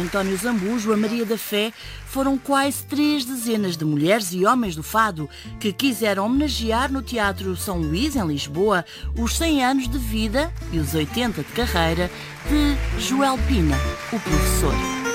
António Zambujo, a Maria da Fé, foram quase 3 dezenas de mulheres e homens do fado que quiseram homenagear no Teatro São Luís, em Lisboa, os 100 anos de vida e os 80 de carreira de Joel Pina, o professor.